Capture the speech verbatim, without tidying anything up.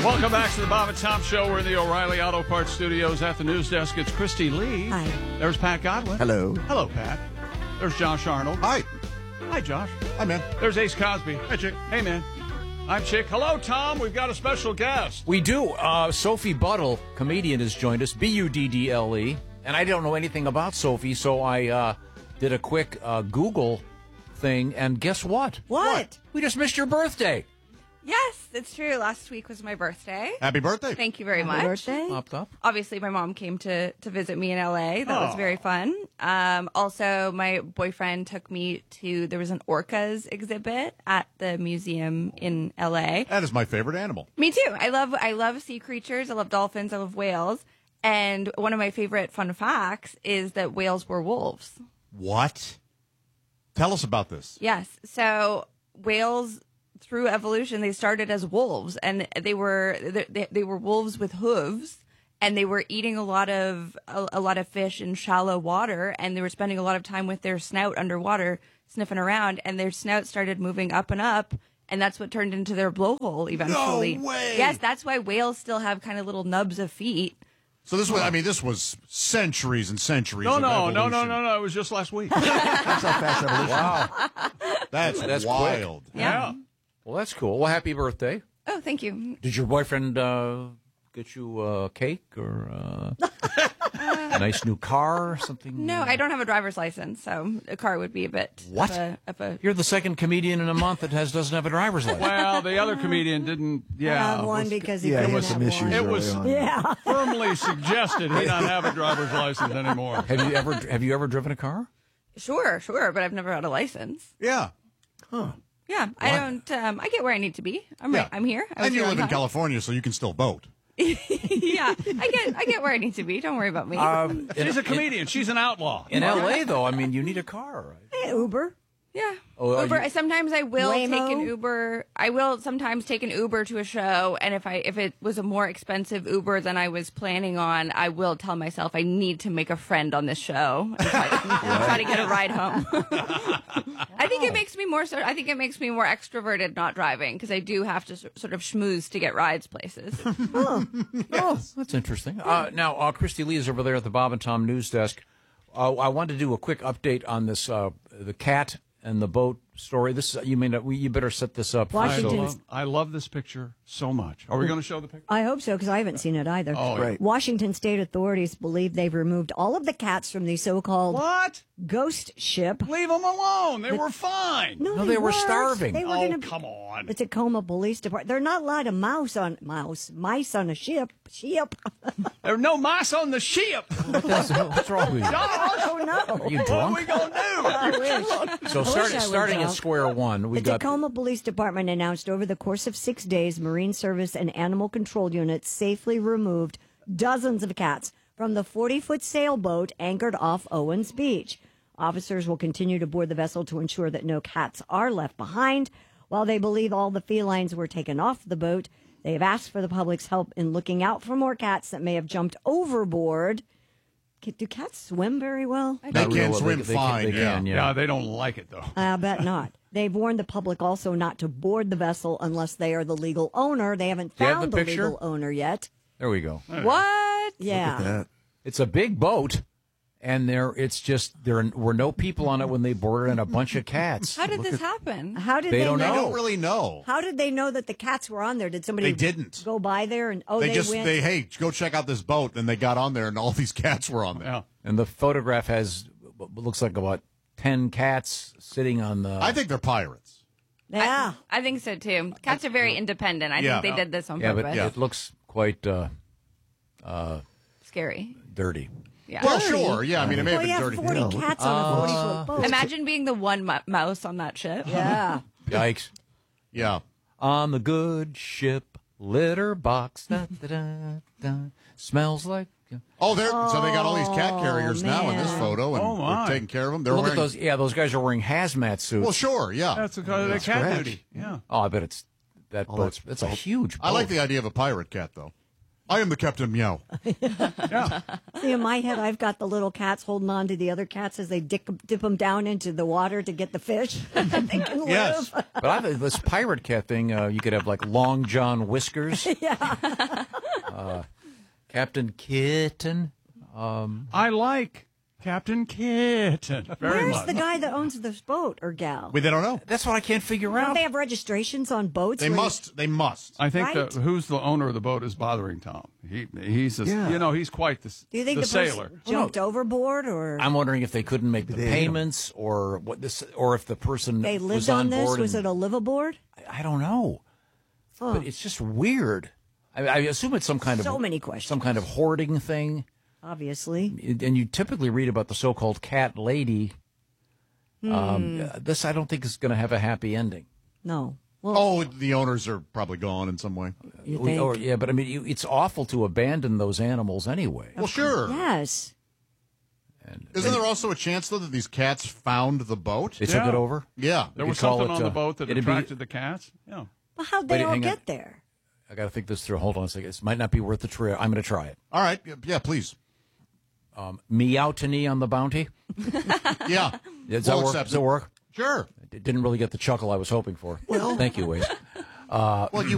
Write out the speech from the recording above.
Welcome back to the Bob and Tom Show. We're in the O'Reilly Auto Parts Studios at the news desk. It's Christy Lee. Hi. There's Pat Godwin. Hello. Hello, Pat. There's Josh Arnold. Hi. Hi, Josh. Hi, man. There's Ace Cosby. Hi, Chick. Hey, man. I'm Chick. Hello, Tom. We've got a special guest. We do. Uh, Sophie Buddle, comedian, has joined us, B U D D L E. And I don't know anything about Sophie, so I uh, did a quick uh, Google thing, and guess what? What? We just missed your birthday. Yes, it's true. Last week was my birthday. Happy birthday. Thank you very Happy much. birthday. Popped up. Obviously, my mom came to, to visit me in L A. That was Aw. very fun. Um, also, my boyfriend took me to, there was an orcas exhibit at the museum in L A. That is my favorite animal. Me too. I love I love sea creatures. I love dolphins. I love whales. And one of my favorite fun facts is that whales were wolves. What? Tell us about this. Yes. So whales, through evolution, they started as wolves, and they were they, they were wolves with hooves, and they were eating a lot of a, a lot of fish in shallow water, and they were spending a lot of time with their snout underwater, sniffing around, and their snout started moving up and up. And that's what turned into their blowhole eventually. No way! Yes, that's why whales still have kind of little nubs of feet. So this was, I mean, this was centuries and centuries No, of no, evolution. no, no, no, no. It was just last week. That's how fast evolution. Wow. That's, That's wild. Yeah. Well, that's cool. Well, happy birthday. Oh, thank you. Did your boyfriend uh, get you a cake or uh, a nice new car or something? No, I don't have a driver's license, so a car would be a bit What? Of a, of a You're the second comedian in a month that has doesn't have a driver's license. Well, the other comedian didn't. Yeah. I have one was- because he Yeah, couldn't he had have some one. issues. It was early on. Yeah. firmly suggested he not have a driver's license anymore. have you ever have you ever driven a car? Sure, sure, but I've never had a license. Yeah. Yeah, I don't. Um, I get where I need to be. I'm Yeah. right. I'm here. I was And you here on live in time. California, so you can still vote. Yeah, I get. I get where I need to be. Don't worry about me. Um, She's a comedian. She's an outlaw. In L A, though, I mean, you need a car, right? Hey, Uber. yeah. Oh, are Uber. you- I Sometimes I will Waymo? take an Uber. I will sometimes take an Uber to a show, and if I if it was a more expensive Uber than I was planning on, I will tell myself I need to make a friend on this show and try, and try to get a ride home. I think it makes me more. So I think it makes me more extroverted not driving because I do have to s- sort of schmooze to get rides places. Oh, that's interesting. Uh, now, uh, Christy Lee is over there at the Bob and Tom news desk. Uh, I wanted to do a quick update on this, uh, the cat and the boat story. This you may not. We, you better set this up. I Washington- love, I love this picture so much. Are we going to show the picture? I hope so, because I haven't seen it either. Oh, Right. Washington state authorities believe they've removed all of the cats from the so-called What? ghost ship. Leave them alone. They were fine. No, they were weren't. starving. They were Oh, gonna, come on. The Tacoma Police Department. They're not allowed to mouse on mouse mice on a ship. Ship. There are no mice on the ship. That's- what's wrong with you? Oh no. Are you What are we drunk? going to do? I wish. So I wish start, I was starting at drunk. square one, we The got Tacoma Police Department announced over the course of six days, Marine Service and Animal Control units safely removed dozens of cats from the forty-foot sailboat anchored off Owens Beach. Officers will continue to board the vessel to ensure that no cats are left behind. While they believe all the felines were taken off the boat, they have asked for the public's help in looking out for more cats that may have jumped overboard. Do cats swim very well? They Not can real, swim they, they fine, Can, they yeah. can, yeah. Yeah, they don't like it, though. I bet not. They've warned the public also not to board the vessel unless they are the legal owner. They haven't Do you have found the the, picture? legal owner yet. There we go. What? Yeah. It's a big boat, and there it's just there were no people on it when they boarded, and a bunch of cats. How did Look this at- happen? How did They they, don't They know? don't really know. How did they know that the cats were on there? Did somebody They didn't. go by there and oh they, they, just, went? they, hey, go check out this boat. And they got on there, and all these cats were on there. Yeah. And the photograph has what looks like about ten cats sitting on the. I think they're pirates. yeah. I think so too. Cats are very independent. I Yeah. think they did this on yeah, but purpose. Yeah. it looks quite uh, Scary. dirty. Yeah. Well, sure. Yeah, I mean, it may well, have you been have dirty. forty cats on a forty-foot boat. Imagine being the one mu- mouse on that ship. Yeah. Yikes! Yeah. On the good ship, litter box, da, da, da, da, smells like. Oh, they're, so they got all these cat carriers now in this man. photo, and Oh, my. they're taking care of them. They're Look wearing, at those. Yeah, those guys are wearing hazmat suits. Well, sure, yeah. That's because of cat scratch. duty. Yeah. oh, I bet it's that boat's. that's- It's a huge. Boat. I like the idea of a pirate cat, though. I am the Captain Meow. Yeah. See, in my head, I've got the little cats holding on to the other cats as they dip, dip them down into the water to get the fish. They can live. Yes. But I think this pirate cat thing, uh, you could have like Long John Whiskers. Yeah. uh, Captain Kitten. Um, I like Captain Kitten very Where's much. the guy that owns this boat or gal? We they don't know. that's what I can't figure Don't out. they have registrations on boats? They where you- must. They must. I think Right? the, who's the owner of the boat is bothering Tom. He he's a, Yeah. you know he's quite the Do you think the, the, person sailor. jumped overboard, or I'm wondering if they couldn't make the payments, or what this, or if the person they was lived on on this? board. Was and- it a liveaboard? I don't know, Huh. but it's just weird. I, I assume it's some kind of So many questions. some kind of hoarding thing. Obviously. And you typically read about the so-called cat lady. Hmm. Um, this I don't think is going to have a happy ending. No. Well, Oh, the owners are probably gone in some way. you We- think? or, yeah, but I mean, you, it's awful to abandon those animals anyway. Well, sure. Yes. And Isn't there also a chance though that these cats found the boat? they took Yeah. it over? Yeah. There We was could call something it, on the uh, boat that it'd be- attracted the cats. Yeah. Well, how'd Wait, they all hang on. get there? I got to think this through. Hold on a second. This might not be worth the trip. I'm going to try it. All right. Yeah, please. Um, Meow-to-knee on the bounty. Yeah. Does that We'll work? accept Does it it. work? Sure. It didn't really get the chuckle I was hoping for. Thank you, Waze. Well, you